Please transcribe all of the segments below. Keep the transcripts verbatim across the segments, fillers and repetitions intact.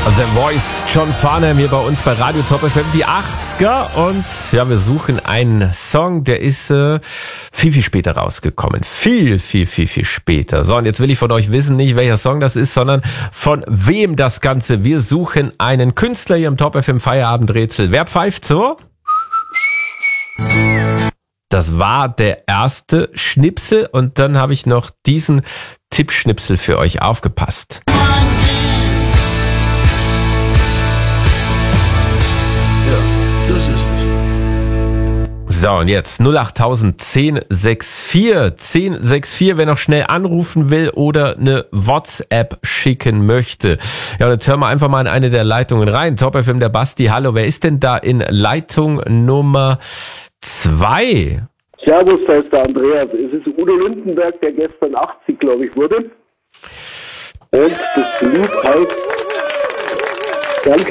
The Voice, John Farnham hier bei uns bei Radio Top F M, die achtziger. Und ja, wir suchen einen Song, der ist äh, viel, viel später rausgekommen. Viel, viel, viel, viel später. So, und jetzt will ich von euch wissen, nicht welcher Song das ist, sondern von wem das Ganze. Wir suchen einen Künstler hier im Top F M Feierabendrätsel. Wer pfeift so? Das war der erste Schnipsel und dann habe ich noch diesen Tippschnipsel für euch. Aufgepasst. So, und jetzt null acht tausend zehn sechs vier zehn sechs vier, wer noch schnell anrufen will oder eine WhatsApp schicken möchte. Ja, und jetzt hören wir einfach mal in eine der Leitungen rein. Top F M, der Basti, hallo, wer ist denn da in Leitung Nummer zwei? Servus, da ist der Andreas. Es ist Udo Lindenberg, der gestern achtzig, glaube ich, wurde. Und das Lied heißt... Danke.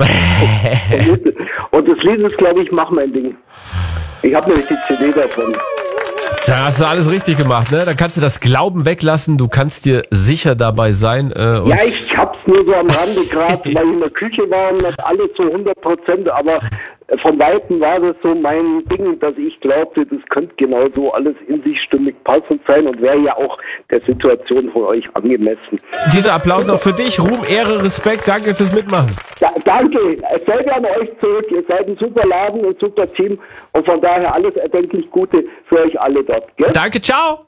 Und das Lied ist, glaube ich, Mach mein Ding. Ich habe nämlich die C D davon. Da hast du alles richtig gemacht, ne? Da kannst du das Glauben weglassen, du kannst dir sicher dabei sein. Äh, ja, ich hab's nur so am Rande gerade, weil ich in der Küche war und nicht alles so hundert Prozent, aber von Weitem war das so mein Ding, dass ich glaubte, das könnte genau so alles in sich stimmig passend sein und wäre ja auch der Situation von euch angemessen. Dieser Applaus noch für dich, Ruhm, Ehre, Respekt, danke fürs Mitmachen. Ja, danke, es fällt an euch zurück, ihr seid ein super Laden, ein super Team und von daher alles erdenklich Gute für euch alle dort. Gell? Danke, ciao!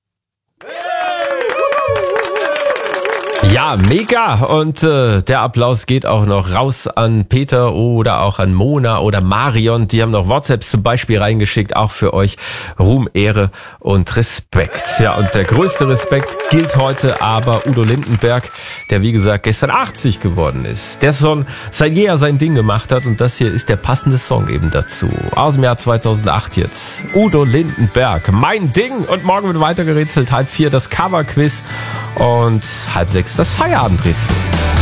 Ja, mega. Und äh, der Applaus geht auch noch raus an Peter oder auch an Mona oder Marion. Die haben noch WhatsApps zum Beispiel reingeschickt, auch für euch. Ruhm, Ehre und Respekt. Ja, und der größte Respekt gilt heute aber Udo Lindenberg, der wie gesagt gestern achtzig geworden ist. Der Song seit jeher sein Ding gemacht hat und das hier ist der passende Song eben dazu. Aus dem Jahr zweitausendacht jetzt. Udo Lindenberg, mein Ding. Und morgen wird weiter gerätselt. Halb vier das Cover-Quiz und halb sechs das Feierabendrätsel.